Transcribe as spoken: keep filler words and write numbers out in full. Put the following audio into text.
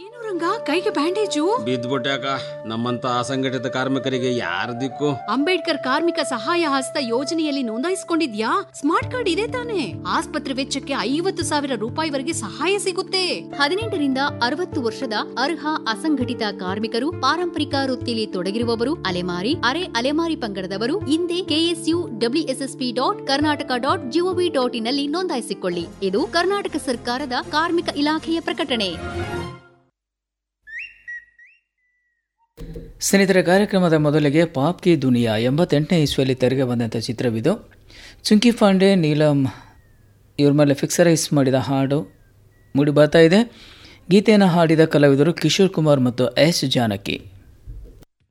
ಏನು ರಂಗ ಕೈಗೆ ಬ್ಯಾಂಡೇಜು? ಬಿದ್ದ್ಬಿಟ್ಯಾಕ. ನಮ್ಮಂತ ಅಸಂಘಟಿತ ಕಾರ್ಮಿಕರಿಗೆ ಯಾರ ದಿಕ್ಕು? ಅಂಬೇಡ್ಕರ್ ಕಾರ್ಮಿಕ ಸಹಾಯ ಹಸ್ತ ಯೋಜನೆಯಲ್ಲಿ ನೋಂದಾಯಿಸಿಕೊಂಡಿದ್ಯಾ? ಸ್ಮಾರ್ಟ್ ಕಾರ್ಡ್ ಇದೆ ತಾನೆ? ಆಸ್ಪತ್ರೆ ವೆಚ್ಚಕ್ಕೆ ಐವತ್ತು ಸಾವಿರ ರೂಪಾಯಿವರೆಗೆ ಸಹಾಯ ಸಿಗುತ್ತೆ. ಹದಿನೆಂಟರಿಂದ ಅರವತ್ತು ವರ್ಷದ ಅರ್ಹ ಅಸಂಘಟಿತ ಕಾರ್ಮಿಕರು, ಪಾರಂಪರಿಕ ವೃತ್ತಿಯಲ್ಲಿ ತೊಡಗಿರುವವರು, ಅಲೆಮಾರಿ ಅರೆ ಅಲೆಮಾರಿ ಪಂಗಡದವರು ಹಿಂದೆ KSU WSSP dot Karnataka dot gov dot in ನಲ್ಲಿ ನೋಂದಾಯಿಸಿಕೊಳ್ಳಿ. ಇದು ಕರ್ನಾಟಕ ಸರ್ಕಾರದ ಕಾರ್ಮಿಕ ಇಲಾಖೆಯ ಪ್ರಕಟಣೆ. ಸ್ನೇಹಿತರ, ಕಾರ್ಯಕ್ರಮದ ಮೊದಲಿಗೆ ಪಾಪ್ ಕಿ ದುನಿಯಾ ಎಂಬತ್ತೆಂಟನೇ ಇಸ್ವಿಯಲ್ಲಿ ತೆರೆಗೆ ಬಂದಂಥ ಚಿತ್ರವಿದು. ಚುಂಕಿ ಪಾಂಡೆ, ನೀಲಂ ಇವ್ರ ಮೇಲೆ ಫಿಕ್ಸರೈಸ್ ಮಾಡಿದ ಹಾಡು ಮೂಡಿ ಬರ್ತಾ ಇದೆ. ಗೀತೆಯನ್ನು ಹಾಡಿದ ಕಲಾವಿದರು ಕಿಶೋರ್ ಕುಮಾರ್ ಮತ್ತು ಎಸ್ ಜಾನಕಿ.